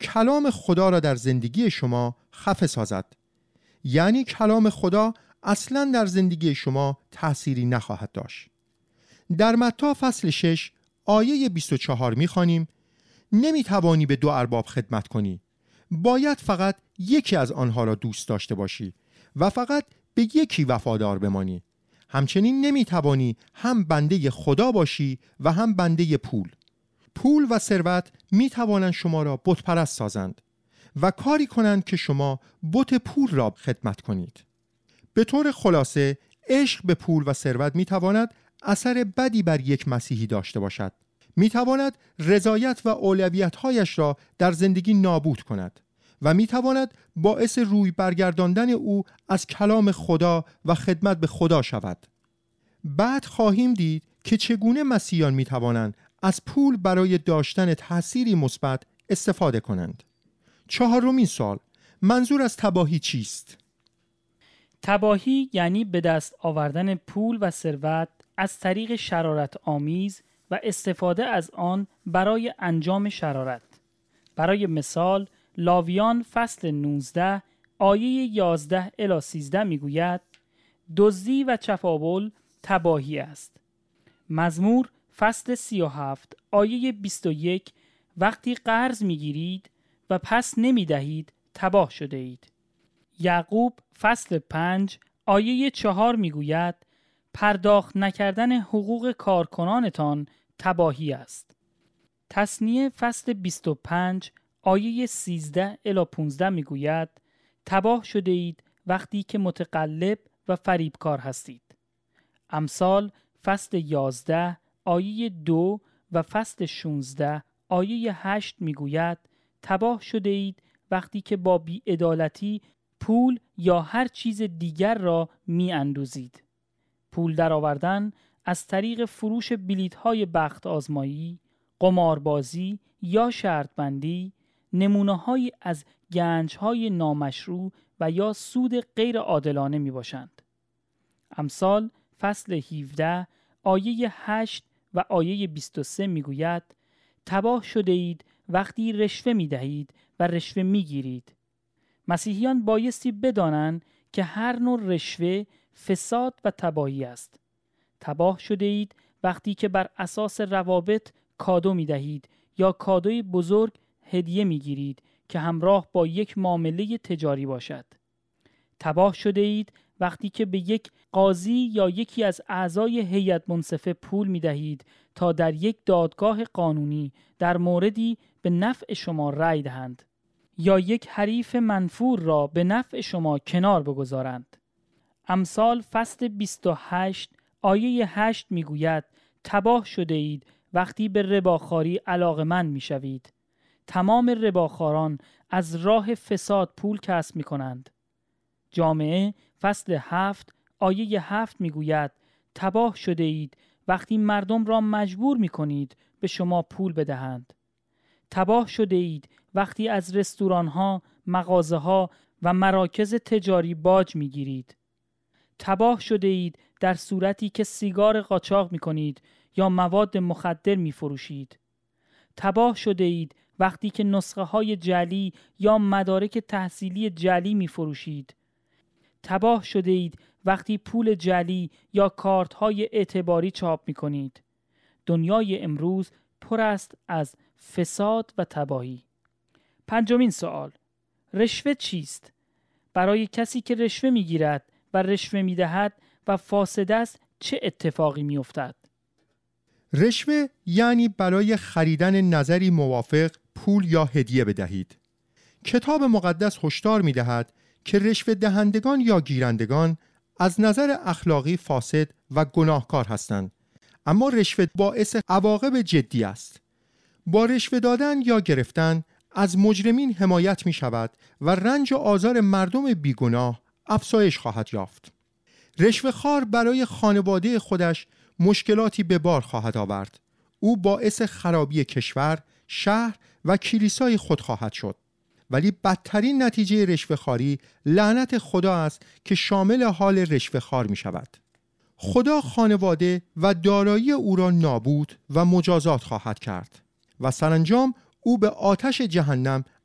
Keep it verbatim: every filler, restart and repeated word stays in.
کلام خدا را در زندگی شما خفه سازد. یعنی کلام خدا اصلاً در زندگی شما تأثیری نخواهد داشت. در متی فصل شش آیه بیست و چهار می‌خوانیم: نمی‌توانی به دو ارباب خدمت کنی، باید فقط یکی از آنها را دوست داشته باشی و فقط به یکی وفادار بمانی. همچنین نمی‌توانی هم بنده خدا باشی و هم بنده پول. پول و ثروت می‌توانند شما را بت پرست سازند و کاری کنند که شما بت پول را خدمت کنید. به طور خلاصه عشق به پول و ثروت می‌تواند اثر بدی بر یک مسیحی داشته باشد. می‌تواند رضایت و اولویت‌هایش را در زندگی نابود کند و می‌تواند باعث روی برگرداندن او از کلام خدا و خدمت به خدا شود. بعد خواهیم دید که چگونه مسیحیان می‌توانند از پول برای داشتن تأثیری مثبت استفاده کنند. چهارمین سوال: منظور از تباهی چیست؟ تباهی یعنی به دست آوردن پول و ثروت از طریق شرارت آمیز و استفاده از آن برای انجام شرارت. برای مثال لاویان فصل نوزده آیه یازده الی سیزده میگوید: دزدی و چپاول تباهی است. مزمور فصل سی و هفت آیه بیست و یک: وقتی قرض میگیرید و پس نمیدهید تباه شده اید. یعقوب فصل پنج آیه چهار میگوید: پرداخت نکردن حقوق کارکنانتان تباهی است. تثنیه فصل بیست و پنج آیه سیزده الی پانزده میگوید: تباه شده اید وقتی که متقلب و فریبکار هستید. امثال فصل یازده آیه دو و فصل شانزده آیه هشت میگوید: تباه شده اید وقتی که با بی‌عدالتی پول یا هر چیز دیگر را می اندوزید. پول درآوردن از طریق فروش بلیط‌های بخت آزمایی، قماربازی یا شرطبندی نمونه‌هایی از گنج‌های نامشروع و یا سود غیر عادلانه می باشند. امثال فصل هفده آیه هشت و آیه بیست و سه می گوید: تباه شده اید وقتی رشوه می دهید و رشوه می گیرید. مسیحیان بایستی بدانند که هر نوع رشوه فساد و تباهی است. تباه شده اید وقتی که بر اساس روابط کادو می دهید یا کادوی بزرگ هدیه می گیرید که همراه با یک معامله تجاری باشد. تباه شده اید وقتی که به یک قاضی یا یکی از اعضای هیئت منصفه پول می دهید تا در یک دادگاه قانونی در موردی به نفع شما رأی دهند یا یک حریف منفور را به نفع شما کنار بگذارند. امثال فصل بیست و هشت آیه هشت می گوید: تباه شده اید وقتی به رباخواری علاقه‌مند می شوید. تمام رباخواران از راه فساد پول کسب می کنند. جامعه فصل هفت آیه هفت می گوید: تباه شده اید وقتی مردم را مجبور می کنید به شما پول بدهند. تباه شده اید وقتی از رستوران‌ها، مغازه‌ها و مراکز تجاری باج می گیرید. تباه شده اید در صورتی که سیگار قاچاق می کنید یا مواد مخدر می فروشید. تباه شده اید وقتی که نسخه های جعلی یا مدارک تحصیلی جعلی می فروشید. تباه شده اید وقتی پول جعلی یا کارت های اعتباری چاپ می کنید. دنیای امروز پر است از فساد و تباهی. پنجمین سوال: رشوه چیست؟ برای کسی که رشوه می گیرد و رشوه می دهد و فاسد است چه اتفاقی می افتد؟ رشوه یعنی برای خریدن نظری موافق پول یا هدیه بدهید. کتاب مقدس هشدار می دهد که رشوه دهندگان یا گیرندگان از نظر اخلاقی فاسد و گناهکار هستند، اما رشوه باعث عواقب جدی است. با رشوه دادن یا گرفتن از مجرمین حمایت می شود و رنج و آزار مردم بیگناه افزایش خواهد یافت. رشوه‌خوار برای خانواده خودش مشکلاتی به بار خواهد آورد. او باعث خرابی کشور، شهر و کلیسای خود خواهد شد. ولی بدترین نتیجه رشوه‌خواری لعنت خدا است که شامل حال رشوه‌خوار می شود. خدا خانواده و دارایی او را نابود و مجازات خواهد کرد و سرانجام او به آتش جهنم